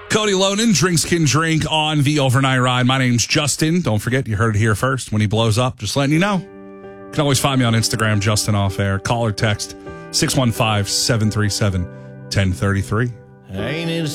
Cody Lonan, Drinks Can Drink on the Overnight Ride. My name's Justin. Don't forget, you heard it here first. When he blows up, just letting you know. You can always find me on Instagram, Justin Off Air. Call or text 615-737-1033. Ain't it